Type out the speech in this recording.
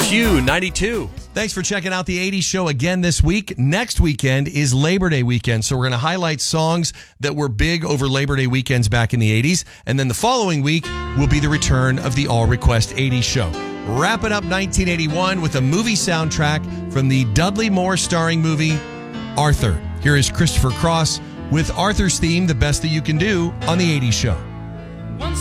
Q92. Thanks for checking out the 80s show again this week. Next weekend is Labor Day weekend, so we're going to highlight songs that were big over Labor Day weekends back in the 80s. And then the following week will be the return of the All Request 80s show. Wrapping up 1981 with a movie soundtrack from the Dudley Moore starring movie Arthur. Here is Christopher Cross with Arthur's theme, The Best That You Can Do, on the 80s show.